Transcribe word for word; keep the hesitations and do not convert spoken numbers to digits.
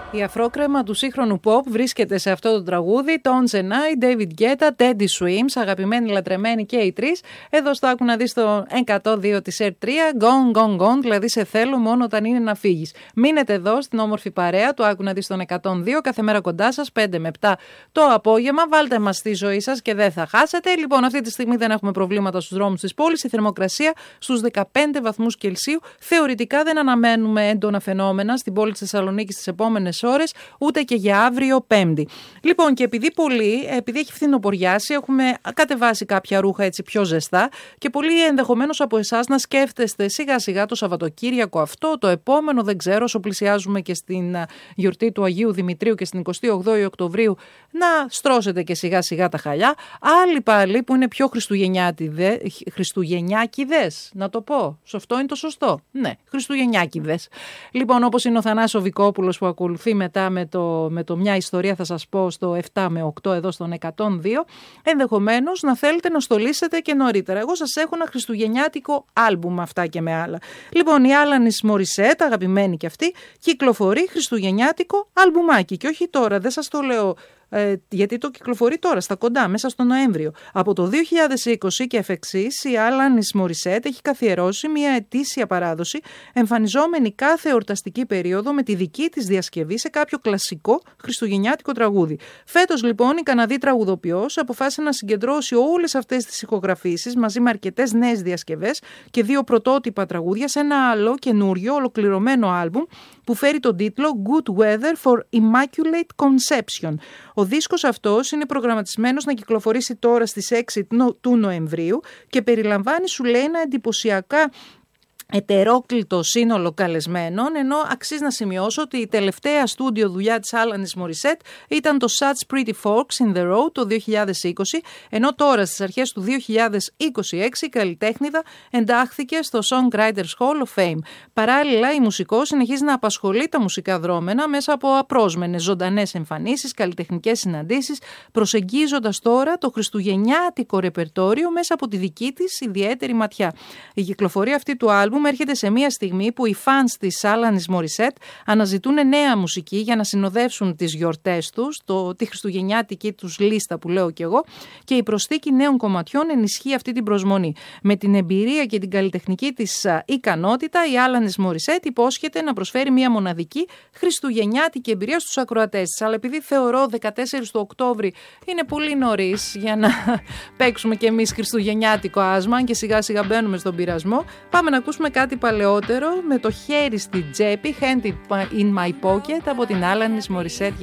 Η αφρόκρεμα του σύγχρονου pop βρίσκεται σε αυτό το τραγούδι. Tones and I, David Guetta, Teddy Swims, αγαπημένοι λατρεμένοι και οι τρεις. Εδώ στο άκου να δεις το εκατόν δύο της ερ τρία, Gone, Gone, Gone, δηλαδή σε θέλω μόνο όταν είναι να φύγεις. Μείνετε εδώ στην όμορφη παρέα του άκου να δεις τον εκατόν δύο, κάθε μέρα κοντά σας, πέντε με επτά το απόγευμα. Βάλτε μας στη ζωή σας και δεν θα χάσετε. Λοιπόν, αυτή τη στιγμή δεν έχουμε προβλήματα στους δρόμους της πόλης. Η θερμοκρασία στους δεκαπέντε βαθμούς Κελσίου. Θεωρητικά δεν αναμένουμε έντονα φαινόμενα στην πόλη της Θεσσαλονίκης τις επόμενες ώρες, ούτε και για αύριο Πέμπτη. Λοιπόν, και επειδή πολύ, επειδή έχει φθινοποριάσει, έχουμε κατεβάσει κάποια ρούχα έτσι πιο ζεστά και πολύ ενδεχομένως από εσάς να σκέφτεστε σιγά σιγά το Σαββατοκύριακο αυτό, το επόμενο, δεν ξέρω, όσο πλησιάζουμε και στην γιορτή του Αγίου Δημητρίου και στην εικοστή όγδοη Οκτωβρίου, να στρώσετε και σιγά σιγά τα χαλιά. Άλλοι πάλι που είναι πιο χριστουγεννιάκηδες, να το πω. Αυτό είναι το σωστό. Ναι, χριστουγεννιάκηδες. Λοιπόν, όπως είναι ο Θανάσης Βικόπουλος που ακολουθεί μετά με το, με το μια ιστορία θα σας πω στο επτά με οκτώ εδώ στον εκατόν δύο, ενδεχομένως να θέλετε να στολίσετε και νωρίτερα. Εγώ σας έχω ένα χριστουγεννιάτικο άλμπουμ, αυτά και με άλλα. Λοιπόν, η Alanis Morissette, αγαπημένη και αυτή, κυκλοφορεί χριστουγεννιάτικο αλμπουμάκι και όχι τώρα, δεν σας το λέω Ε, γιατί το κυκλοφορεί τώρα στα κοντά, μέσα στο Νοέμβριο. Από το δύο χιλιάδες είκοσι και εφ' εξής, η Alanis Morissette έχει καθιερώσει μια ετήσια παράδοση εμφανιζόμενη κάθε εορταστική περίοδο με τη δική της διασκευή σε κάποιο κλασικό χριστουγεννιάτικο τραγούδι. Φέτος λοιπόν η Καναδή τραγουδοποιός αποφάσισε να συγκεντρώσει όλες αυτές τις ηχογραφήσεις μαζί με αρκετές νέες διασκευές και δύο πρωτότυπα τραγούδια σε ένα άλλο καινούριο ολοκληρωμένο άλμπουμ που φέρει τον τίτλο Good Weather for Immaculate Conception. Ο δίσκος αυτός είναι προγραμματισμένος να κυκλοφορήσει τώρα στις έξι του Νοεμβρίου και περιλαμβάνει, σου λέει, ένα εντυπωσιακά ετερόκλητο σύνολο καλεσμένων, ενώ αξίζει να σημειώσω ότι η τελευταία στούντιο δουλειά της Alanis Morissette ήταν το Such Pretty Forks in the Road το δύο χιλιάδες είκοσι, ενώ τώρα στις αρχές του δύο χιλιάδες είκοσι έξι η καλλιτέχνηδα εντάχθηκε στο Songwriters Hall of Fame. Παράλληλα, η μουσικός συνεχίζει να απασχολεί τα μουσικά δρόμενα μέσα από απρόσμενες ζωντανές εμφανίσεις, καλλιτεχνικές συναντήσεις, προσεγγίζοντας τώρα το χριστουγεννιάτικο ρεπερτόριο μέσα από τη δική της ιδιαίτερη ματιά. Η κυκλοφορία αυτή του άλμπουμ έρχεται σε μια στιγμή που οι φανς της Alanis Morissette αναζητούν νέα μουσική για να συνοδεύσουν τις γιορτές τους, το, τη χριστουγεννιάτικη τους λίστα που λέω κι εγώ, και η προσθήκη νέων κομματιών ενισχύει αυτή την προσμονή. Με την εμπειρία και την καλλιτεχνική της α, ικανότητα, η Alanis Morissette υπόσχεται να προσφέρει μια μοναδική χριστουγεννιάτικη εμπειρία στους ακροατές της. Αλλά επειδή θεωρώ δεκατέσσερις του Οκτώβρη είναι πολύ νωρίς για να παίξουμε κι εμείς χριστουγεννιάτικο άσμα και σιγά σιγά μπαίνουμε στον πειρασμό, πάμε να ακούσουμε κάτι παλαιότερο με το χέρι στη τσέπη, Hand in my pocket, από την Alanis Morissette.